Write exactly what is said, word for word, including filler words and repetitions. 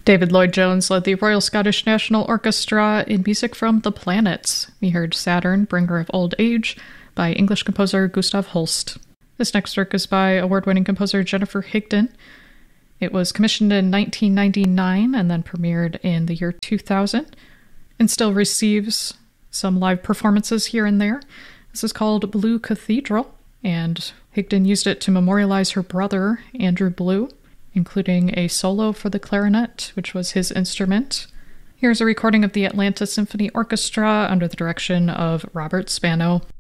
David Lloyd-Jones led the Royal Scottish National Orchestra in music from The Planets. We heard Saturn, Bringer of Old Age, by English composer Gustav Holst. This next work is by award-winning composer Jennifer Higdon. It was commissioned in nineteen ninety-nine and then premiered in the year two thousand, and still receives some live performances here and there. This is called Blue Cathedral, and Higdon used it to memorialize her brother, Andrew Blue, including a solo for the clarinet, which was his instrument. Here's a recording of the Atlanta Symphony Orchestra under the direction of Robert Spano.